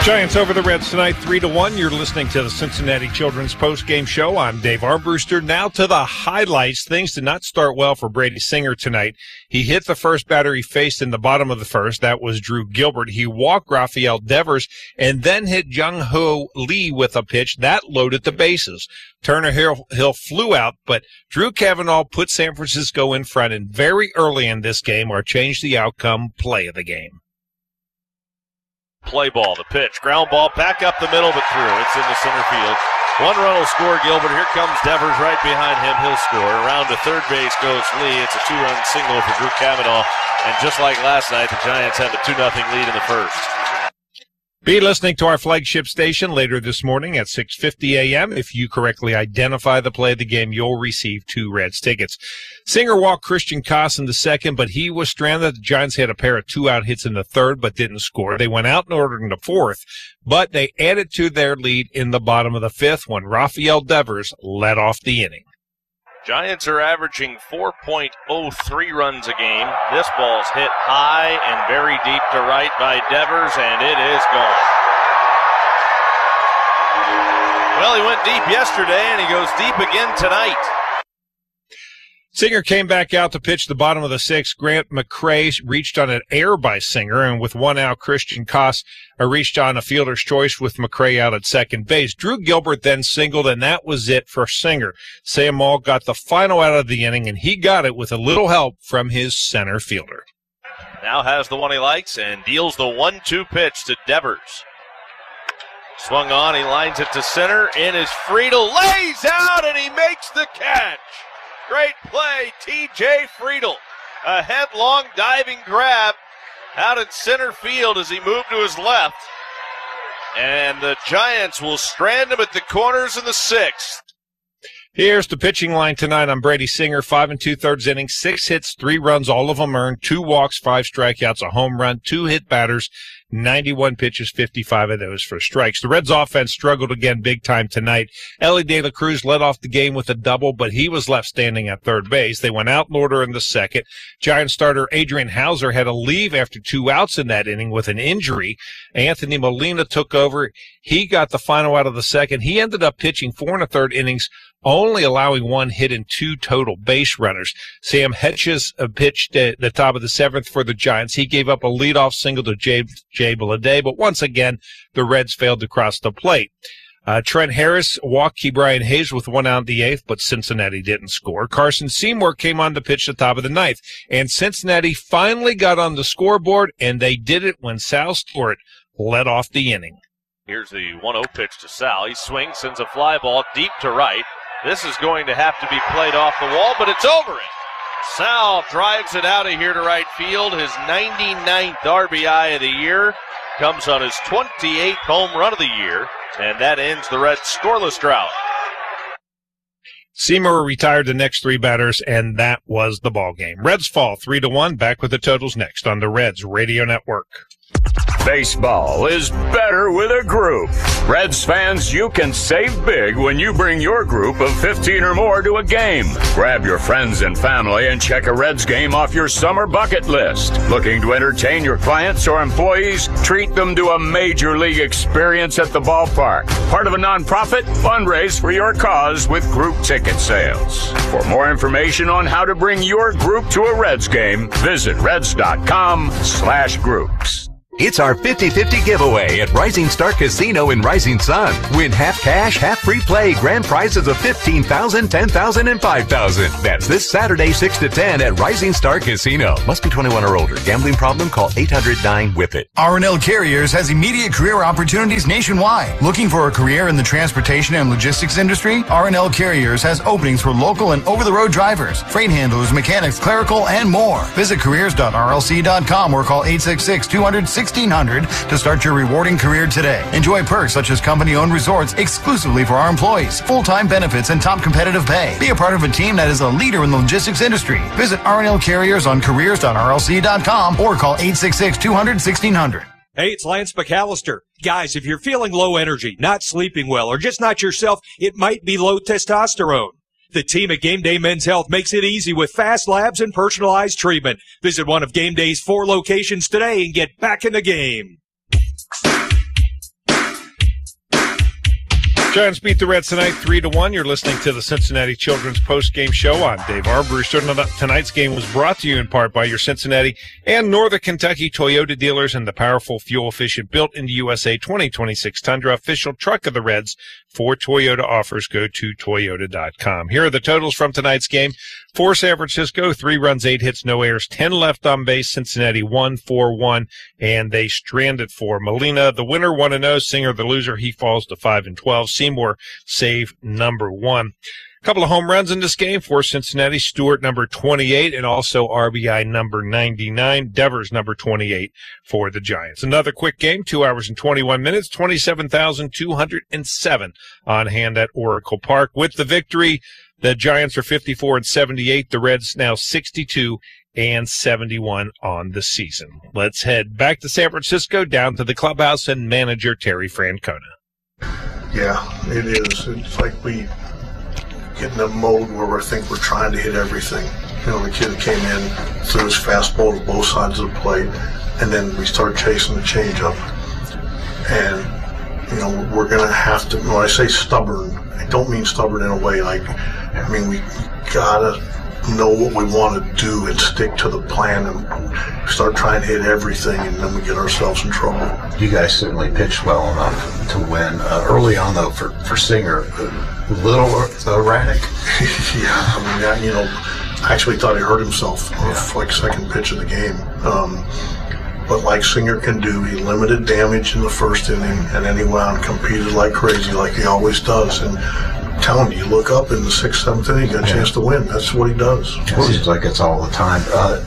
Giants over the Reds tonight, 3-1. You're listening to the Cincinnati Children's Postgame Show. I'm Dave Armbruster. Now to the highlights. Things did not start well for Brady Singer tonight. He hit the first batter he faced in the bottom of the first. That was Drew Gilbert. He walked Rafael Devers and then hit Jung-Ho Lee with a pitch. That loaded the bases. Turner Hill flew out, but Drew Cavanaugh put San Francisco in front, and very early in this game or changed the outcome play of the game. Play ball, the pitch, ground ball, back up the middle, but through. It's in the center field. One run will score Gilbert. Here comes Devers right behind him. He'll score. Around to third base goes Lee. It's a two-run single for Drew Cavanaugh. And just like last night, the Giants have a 2-0 lead in the first. Be listening to our flagship station later this morning at 6:50 a.m. If you correctly identify the play of the game, you'll receive 2 Reds tickets. Singer walked Christian Koss in the second, but he was stranded. The Giants had a pair of 2-out hits in the third, but didn't score. They went out in order in the fourth, but they added to their lead in the bottom of the fifth when Rafael Devers led off the inning. Giants are averaging 4.03 runs a game. This ball's hit high and very deep to right by Devers, and it is gone. Well, he went deep yesterday, and he goes deep again tonight. Singer came back out to pitch the bottom of the sixth. Grant McCray reached on an error by Singer, and with 1 out, Christian Koss reached on a fielder's choice with McCray out at second base. Drew Gilbert then singled, and that was it for Singer. Sam Maul got the final out of the inning, and he got it with a little help from his center fielder. Now has the one he likes and deals the 1-2 pitch to Devers. Swung on, he lines it to center. In is Friedel, lays out, and he makes the catch. Great play, T.J. Friedel. A headlong diving grab out in center field as he moved to his left. And the Giants will strand him at the corners in the sixth. Here's the pitching line tonight on Brady Singer. 5 2/3 innings, 6 hits, 3 runs, all of them earned, 2 walks, 5 strikeouts, a home run, 2 hit batters, 91 pitches, 55 of those for strikes. The Reds offense struggled again big time tonight. Ellie De La Cruz led off the game with a double, but he was left standing at third base. They went out in order in the second. Giant starter Adrian Hauser had to leave after 2 outs in that inning with an injury. Anthony Molina took over. He got the final out of the second. He ended up pitching 4 1/3 innings, only allowing 1 hit and 2 total base runners. Sam Hedges pitched at the top of the 7th for the Giants. He gave up a leadoff single to Jay Beladay, but once again, the Reds failed to cross the plate. Trent Harris walked Ke'Bryan Hayes with 1 out in the 8th, but Cincinnati didn't score. Carson Seymour came on to pitch the top of the 9th, and Cincinnati finally got on the scoreboard, and they did it when Sal Stewart led off the inning. Here's the 1-0 pitch to Sal. He swings, sends a fly ball deep to right. This is going to have to be played off the wall, but it's over it. Sal drives it out of here to right field. His 99th RBI of the year comes on his 28th home run of the year, and that ends the Reds' scoreless drought. Seymour retired the next 3 batters, and that was the ball game. Reds fall 3-1. Back with the totals next on the Reds Radio Network. Baseball is better with a group. Reds fans, you can save big when you bring your group of 15 or more to a game. Grab your friends and family and check a Reds game off your summer bucket list. Looking to entertain your clients or employees? Treat them to a major league experience at the ballpark. Part of a nonprofit? Fundraise for your cause with group ticket sales. For more information on how to bring your group to a Reds game, visit reds.com/groups. It's our 50-50 giveaway at Rising Star Casino in Rising Sun. Win half cash, half free play, grand prizes of $15,000, $10,000, and $5,000. That's this Saturday, 6 to 10 at Rising Star Casino. Must be 21 or older. Gambling problem? Call 800-9-WITH-IT. R&L Carriers has immediate career opportunities nationwide. Looking for a career in the transportation and logistics industry? R&L Carriers has openings for local and over-the-road drivers, freight handlers, mechanics, clerical, and more. Visit careers.rlc.com or call 866-200-1600 to start your rewarding career today. Enjoy perks such as company-owned resorts exclusively for our employees, full-time benefits, and top competitive pay. Be a part of a team that is a leader in the logistics industry. Visit R&L Carriers on careers.rlc.com or call 866-200-1600. Hey, it's Lance McAllister. Guys, if you're feeling low energy, not sleeping well, or just not yourself, it might be low testosterone. The team at Game Day Men's Health makes it easy with fast labs and personalized treatment. Visit one of Game Day's 4 locations today and get back in the game. Giants beat the Reds tonight 3-1. You're listening to the Cincinnati Children's Post-Game Show. I'm Dave Armbruster. Tonight's game was brought to you in part by your Cincinnati and Northern Kentucky Toyota dealers and the powerful, fuel-efficient, built-in-the-USA 2026 Tundra, official truck of the Reds. For Toyota offers, go to Toyota.com. Here are the totals from tonight's game. For San Francisco, 3 runs, 8 hits, no errors, 10 left on base. Cincinnati 1-4-1, and they stranded 4. Molina, the winner, 1-0. Singer, the loser, he falls to 5-12. Seymour, save number 1. Couple of home runs in this game for Cincinnati. Stewart, number 28, and also RBI number 99. Devers, number 28 for the Giants. Another quick game, 2 hours and 21 minutes, 27,207 on hand at Oracle Park. With the victory, the Giants are 54-78. The Reds now 62-71 on the season. Let's head back to San Francisco, down to the clubhouse and manager Terry Francona. Yeah, it is. It's like we get in a mode where we think we're trying to hit everything. You know, the kid came in, threw his fastball to both sides of the plate, and then we started chasing the changeup. And, you know, we're going to have to, when I say stubborn, I don't mean stubborn in a way like, I mean, we got to know what we want to do and stick to the plan and start trying to hit everything, and then we get ourselves in trouble. You guys certainly pitched well enough to win. Early on, though, for Singer, a little erratic. Yeah, I mean, you know, I actually thought he hurt himself off like second pitch of the game. But like Singer can do, he limited damage in the first inning, and then he went out and competed like crazy, like he always does. And I'm telling you, look up in the 6th, 7th inning, he got a chance to win. That's what he does. It seems like it's all the time.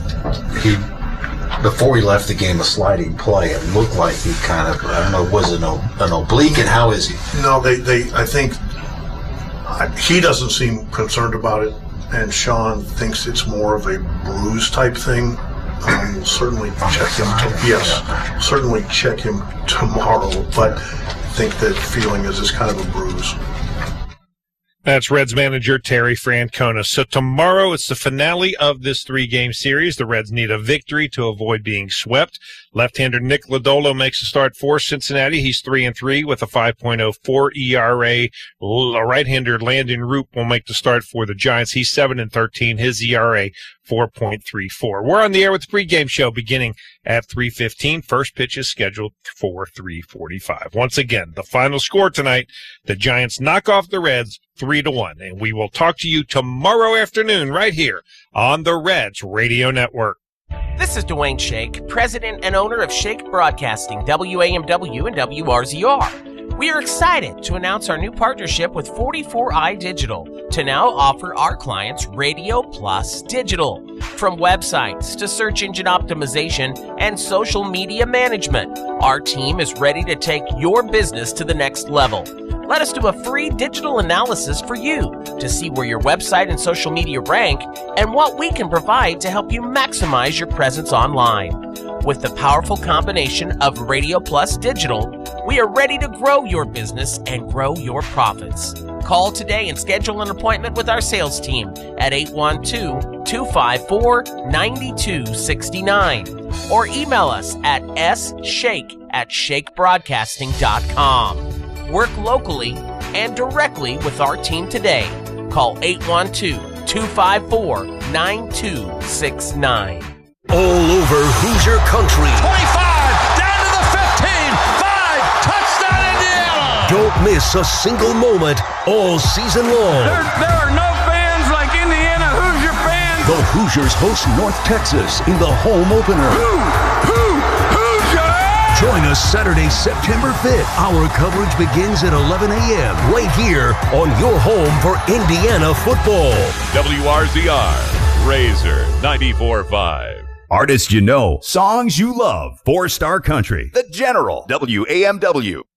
Before he left the game, a sliding play, it looked like he kind of, I don't know, was it an oblique, and how is he? No, I think he doesn't seem concerned about it, and Sean thinks it's more of a bruise type thing. Certainly check him. Certainly check him tomorrow, but I think the feeling is it's kind of a bruise. That's Reds manager Terry Francona. So tomorrow it's the finale of this 3-game series. The Reds need a victory to avoid being swept. Left-hander Nick Lodolo makes a start for Cincinnati. He's 3-3 with a 5.04 ERA. Right-hander Landon Root will make the start for the Giants. He's 7-13. His ERA 4.34. We're on the air with the pregame show beginning at 3:15. First pitch is scheduled for 3:45. Once again, the final score tonight, the Giants knock off the Reds 3-1. And we will talk to you tomorrow afternoon right here on the Reds Radio Network. This is Dwayne Shake, president and owner of Shake Broadcasting, WAMW and WRZR. We are excited to announce our new partnership with 44i Digital to now offer our clients Radio Plus Digital. From websites to search engine optimization and social media management, our team is ready to take your business to the next level. Let us do a free digital analysis for you to see where your website and social media rank and what we can provide to help you maximize your presence online. With the powerful combination of Radio Plus Digital, we are ready to grow your business and grow your profits. Call today and schedule an appointment with our sales team at 812-254-9269 or email us at sshake@shakebroadcasting.com. Work locally and directly with our team today. Call 812-254-9269. All over Hoosier country. 25, down to the 15, 5, touchdown Indiana! Don't miss a single moment all season long. There are no fans like Indiana Hoosier fans. The Hoosiers host North Texas in the home opener. Join us Saturday, September 5th. Our coverage begins at 11 a.m. right here on your home for Indiana football. WRZR, Razor 94.5. Artists you know, songs you love. 4-Star Country, The General, WAMW.